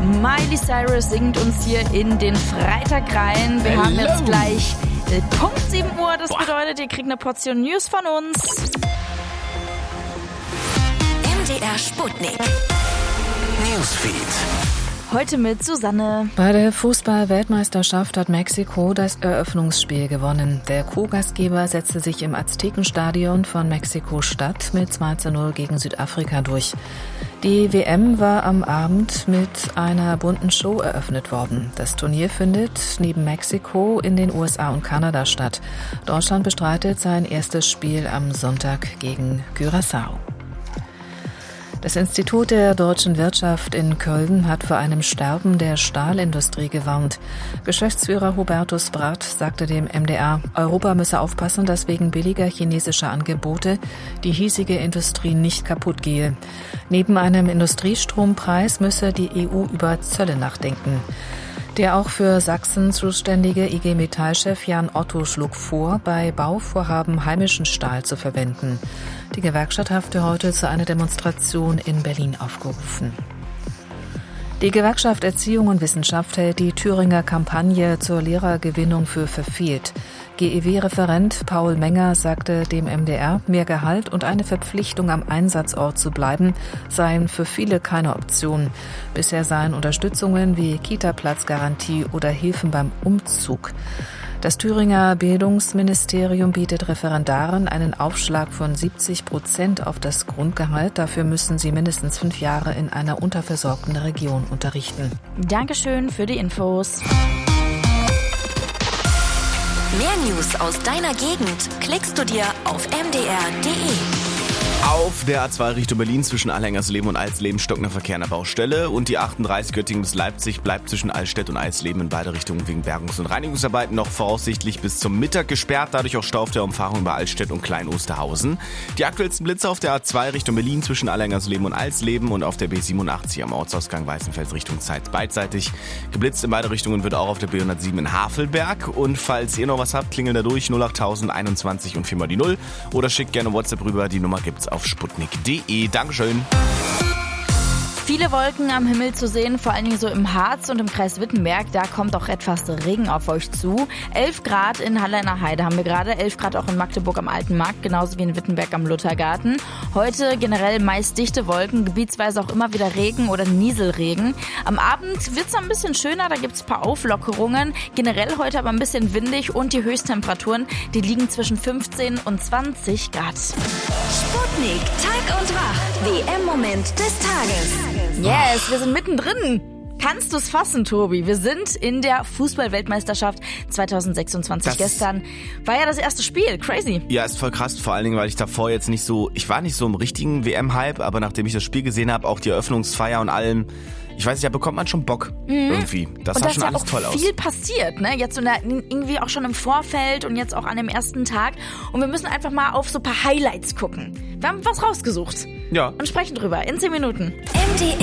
Miley Cyrus singt uns hier in den Freitag rein. Wir haben jetzt gleich Punkt 7 Uhr. Das bedeutet, ihr kriegt eine Portion News von uns. MDR Sputnik Newsfeed. Heute mit Susanne. Bei der Fußball-Weltmeisterschaft hat Mexiko das Eröffnungsspiel gewonnen. Der Co-Gastgeber setzte sich im Aztekenstadion von Mexiko-Stadt mit 2:0 gegen Südafrika durch. Die WM war am Abend mit einer bunten Show eröffnet worden. Das Turnier findet neben Mexiko in den USA und Kanada statt. Deutschland bestreitet sein erstes Spiel am Sonntag gegen Curaçao. Das Institut der deutschen Wirtschaft in Köln hat vor einem Sterben der Stahlindustrie gewarnt. Geschäftsführer Hubertus Bratt sagte dem MDR, Europa müsse aufpassen, dass wegen billiger chinesischer Angebote die hiesige Industrie nicht kaputt gehe. Neben einem Industriestrompreis müsse die EU über Zölle nachdenken. Der auch für Sachsen zuständige IG Metall-Chef Jan Otto schlug vor, bei Bauvorhaben heimischen Stahl zu verwenden. Die Gewerkschaft hatte heute zu einer Demonstration in Berlin aufgerufen. Die Gewerkschaft Erziehung und Wissenschaft hält die Thüringer Kampagne zur Lehrergewinnung für verfehlt. GEW-Referent Paul Menger sagte dem MDR, mehr Gehalt und eine Verpflichtung am Einsatzort zu bleiben, seien für viele keine Option. Bisher seien Unterstützungen wie Kita-Platzgarantie oder Hilfen beim Umzug. Das Thüringer Bildungsministerium bietet Referendaren einen Aufschlag von 70% auf das Grundgehalt. Dafür müssen sie mindestens 5 Jahre in einer unterversorgten Region unterrichten. Dankeschön für die Infos. Mehr News aus deiner Gegend klickst du dir auf mdr.de. Auf der A2 Richtung Berlin zwischen Alhengersleben und Eisleben stockender Verkehr an der Baustelle und die 38 Göttingen bis Leipzig bleibt zwischen Allstedt und Eisleben in beide Richtungen wegen Bergungs- und Reinigungsarbeiten noch voraussichtlich bis zum Mittag gesperrt, dadurch auch Stau auf der Umfahrung über Allstedt und Klein-Osterhausen. Die aktuellsten Blitze auf der A2 Richtung Berlin zwischen Alhengersleben und Eisleben und auf der B87 am Ortsausgang Weißenfels Richtung Zeitz beidseitig. Geblitzt in beide Richtungen wird auch auf der B107 in Havelberg und falls ihr noch was habt, klingelt da durch 08000 21 und 4 mal die 0 oder schickt gerne WhatsApp rüber, die Nummer gibt's auf sputnik.de. Dankeschön. Viele Wolken am Himmel zu sehen, vor allen Dingen so im Harz und im Kreis Wittenberg. Da kommt auch etwas Regen auf euch zu. 11 Grad in Halle in der Heide haben wir gerade, 11 Grad auch in Magdeburg am Alten Markt, genauso wie in Wittenberg am Luthergarten. Heute generell meist dichte Wolken, gebietsweise auch immer wieder Regen oder Nieselregen. Am Abend wird es ein bisschen schöner, da gibt es ein paar Auflockerungen. Generell heute aber ein bisschen windig und die Höchsttemperaturen, die liegen zwischen 15 und 20 Grad. Sputnik, Tag und Wach. WM-Moment des Tages. Yes, wir sind mittendrin. Kannst du es fassen, Tobi? Wir sind in der Fußball-Weltmeisterschaft 2026. Gestern war ja das erste Spiel. Crazy. Ja, ist voll krass, vor allen Dingen, weil ich davor ich war nicht so im richtigen WM-Hype, aber nachdem ich das Spiel gesehen habe, auch die Eröffnungsfeier und allem, ich weiß nicht, da bekommt man schon Bock irgendwie. Das sah schon alles toll aus. Und da ist ja auch viel passiert, ne? Jetzt irgendwie auch schon im Vorfeld und jetzt auch an dem ersten Tag. Und wir müssen einfach mal auf so ein paar Highlights gucken. Wir haben was rausgesucht. Ja. Und sprechen drüber in 10 Minuten. MDR